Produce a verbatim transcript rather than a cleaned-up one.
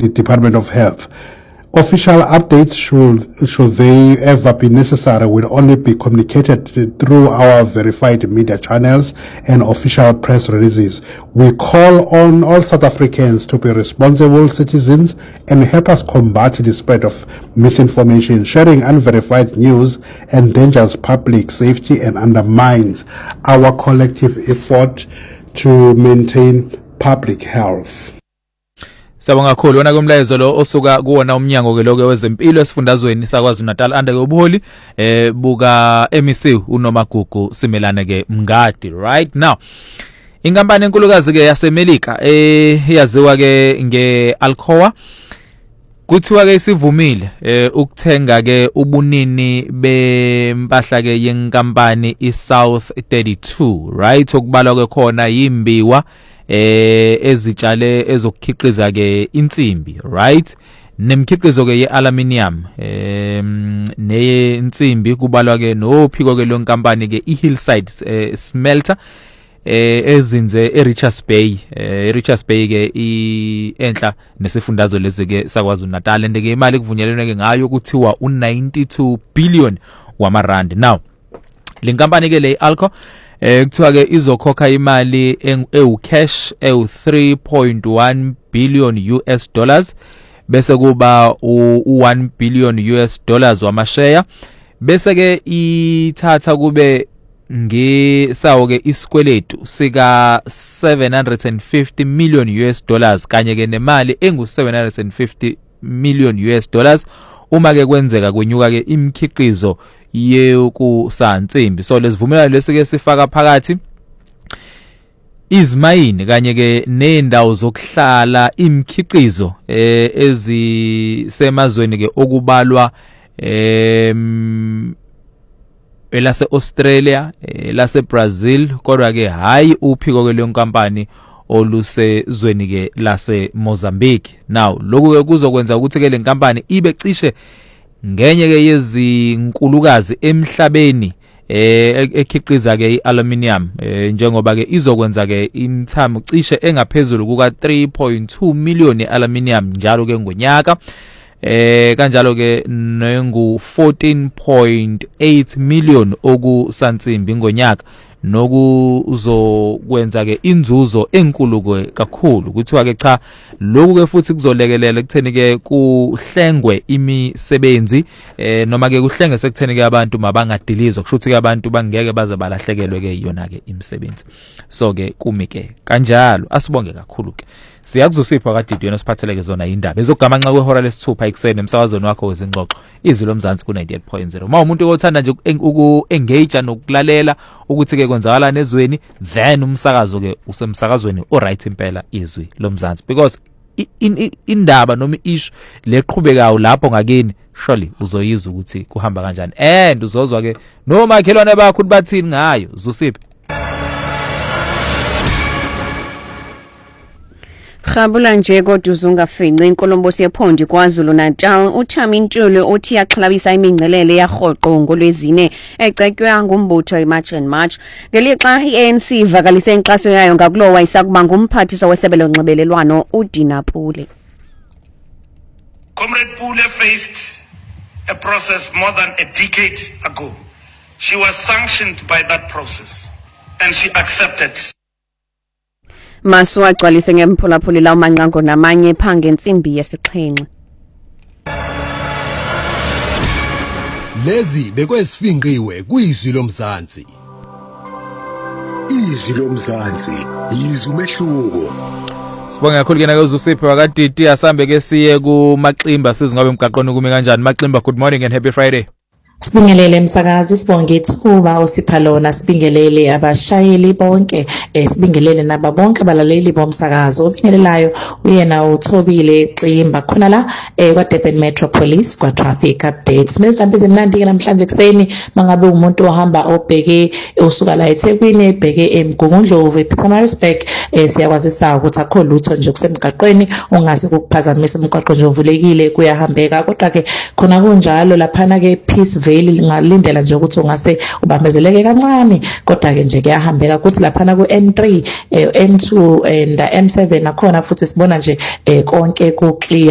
the Department of Health. Official updates, should, should they ever be necessary, will only be communicated through our verified media channels and official press releases. We call on all South Africans to be responsible citizens and help us combat the spread of misinformation. Sharing unverified news endangers public safety and undermines our collective effort to maintain public health. Sabonga kakhulu wona kumlayezo lo osuka kuwona umnyango ke lokho wezempilo esifundazweni sakwaZulu Natal ande ke ubuholi eh buka M E C uNomagugu Simelane ke Mngadi. Right now inkampani enkulukazi ke yaseMelika eh yaziwa ke ngeAlcoa kuthiwa ke isivumile eh ukuthenga ke ubunini bempahla ke yenkampani iSouth thirty-two, right, okubalwa ke khona yimbiwa eh ezitshale ezokukhiqiza ke insimbi, right, nemkhiqizo ke yealuminium eh neyinsimbi kubalwa ke nophiko ke lonkampani ke iHillside eh, Smelter eh ezinze eRichards Bay eh eRichards Bay ke ienhla nesifundazwe lezi ke sakwaZulu Natal ende ke imali kuvunyelene ke ngayo kuthiwa u ninety-two billion wamarand. Now lenkampani ke le Alco eh kuthiwa ke izokhokha imali ewu cash ewu three point one billion U S dollars bese kuba u one billion U S dollars wamashare bese ke ithatha kube ngesawo ke isikweletu sika seven hundred fifty million U S dollars kanye ke nemali engu seven hundred fifty million U S dollars uma ke kwenzeka kwenyuka ke imikhiqizo yekusansimbi. So lesivumelano lesike sifaka phakathi izmayini kanye ke nendawo zokuhlala imikhiqizo eh ezisemazweni ke okubalwa em elase Australia elase Brazil kodwa ke hayi uphiko ke lenkampani olusezweni ke lase Mozambique. Now lokhu ke kuzokwenza ukuthi ke lenkampani ibe cishe ngenye ke yezinkulukazi emhlabeni eh ekhiqiza ke ialuminium eh njengoba ke izokwenza ke imthamo cishe engaphezulu kuka three point two million ialuminium njalo ke ngonyaka eh kanjalo ke nengu fourteen point eight million okusansimbi ngonyaka nokuzokwenza ke inzuzo enkulu kakhulu. Kuthiwa ke cha lokhu ke futhi kuzolekelela ekutheni ke kuhlengwe imisebenzi eh noma ke kuhlenge sekutheni ke abantu mabangadilizwa kusho ukuthi ke abantu bangeke baze balahlekelwe ke yona ke imisebenzi. So ke kumi ke kanjalo asibonge kakhulu ke siyakuzosipha kadidi yena siphatheleke zona indaba ezogamanxa kwehora lesithupha ikuseni emsakazweni wakho wezingxoxo izwi lomzansi ku ninety-eight point zero. Ma umuntu othanda nje uku-engage nokulalela ukuthi ke kwenzakala nezweni then umsakazo ke usemsakazweni oright impela izwi lomzansi because indaba noma issue leqhubekayo lapho ngakini surely uzoyizwa ukuthi kuhamba kanjani and uzozwa ke noma makhelwane bakho bathini ngayo zosiphi. Khabula nje kodwa uzungafinqi inkolombosi yephondi kwaZulu Natal uThami Ntuli othi yaxhalabisa imingcelele yahoqo ngolwezine ecetywa ngumbutho iMarch and March ngelixa iA N C ivakalise inxaso yayo ngakulowa isakuba ngumphathiswa wesebelo nxibelelwano uDina Pule. Comrade Pule faced a process more than a decade ago. She was sanctioned by that process and she accepted. Masu agcwalise ngemphulaphuli la umanqango namanye phange insimbi yesixhenxe. Lezi bekwesifinqiwe kuyizwi lomzansi. Izwi lomzansi yizwi umehluko. Sibonga kakhulu kena ke uzusiphi wakadidi asambe ke siye ku Maximba sizingabe emgaqweni kumi kanjani Maximba. Good morning and happy Friday. Sibingelele msakazi sibonge ithuba osiphalona sibingelele abashayeli bonke eh sibingelele naba bonke abalaleli bomsakazo obingelelayo uyena uThobile Ximba khona la eh kwa Durban Metro Police kwa traffic updates nezihlambi zemnandi ke namhlanje kuseni mangabe umuntu ohamba obheke usuka la eThekwini ebheke eMgungundlovu ePietermaritzburg eh siyakwazisa ukuthi akho lutho nje kusemgaqweni ongaze kukuphazamisa umgaqo nje uvulekile kuyahambeka kodwa ke khona kunjalo laphana ke Peace lingalindela nje ukuthi ungase ubambezeleke kancane kodwa ke nje kuyahambeka ukuthi laphana ku N three N two and M seven akhona futhi sibona nje konke ku clear.